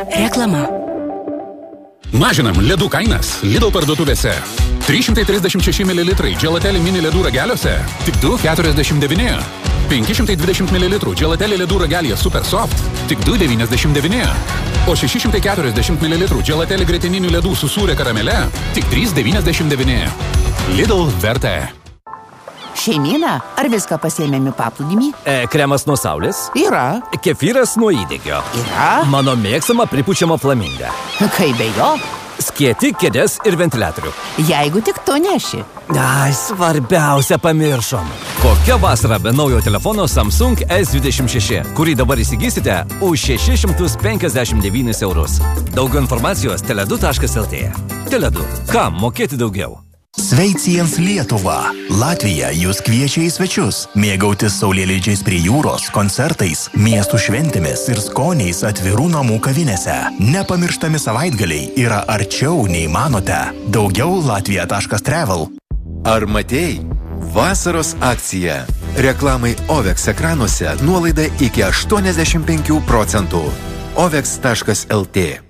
Reklama. Mažinam ledų kainas Lidl parduotuvėse. 336 ml Gelateli mini ledų rageliuose tik 2,49. 520 ml Gelateli ledų ragelyje Super Soft tik 2,99. O 640 ml Gelateli grietininių ledų su sūria karamele tik 3,99. Lidl verta. Šeimyna, ar viską pasėmėme paplūdimį? Kremas nuo saulės? Yra. Kefyras nuo įdegio? Yra. Mano mėgstama pripučiama flaminga. Kaip be jo? Skieti, kėdės ir ventiliatorių. Jeigu tik to neši. Ai, svarbiausia pamiršom. Kokia vasara be naujo telefono Samsung S26, kurį dabar įsigysite už 659 eurus. Daugiau informacijos tele2.lt. Tele2. Kam mokėti daugiau? Sveiciens Lietuva! Latvija jūs kviečia į svečius, mėgautis saulėlydžiais prie jūros, koncertais, miestų šventėmis ir skoniais atvirų namų kavinėse. Nepamirštami savaitgaliai yra arčiau nei manote. Daugiau latvija.travel. Ar matei? Vasaros akcija. Reklamai OVEX ekranuose nuolaida iki 85%. OVEX.lt